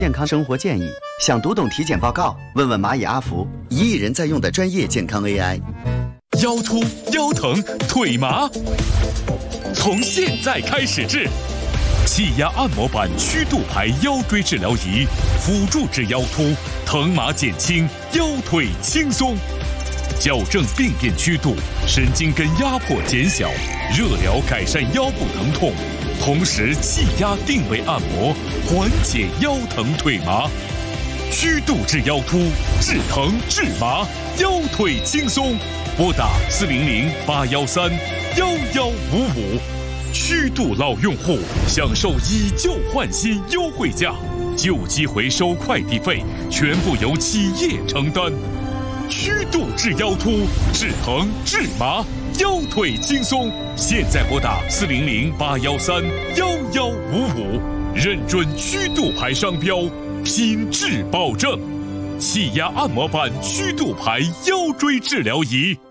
健康生活建议，想读懂体检报告，问问蚂蚁阿福，1亿人在用的专业健康 AI。 腰突、腰疼、腿麻，从现在开始治。气压按摩板曲度牌腰椎治疗仪，辅助治腰突，疼麻减轻，腰腿轻松，矫正病变曲度，神经根压迫减小，热疗改善腰部疼痛，同时气压定位按摩，缓解腰疼腿麻。曲度治腰突，治疼治麻，腰腿轻松。拨打400-813-1155，曲度老用户享受以旧换新优惠价，旧机回收快递费全部由企业承担。曲度治腰突，治疼治麻，腰腿轻松。现在拨打400-813-1155，认准曲度牌商标，品质保证。气压按摩板曲度牌腰椎治疗仪。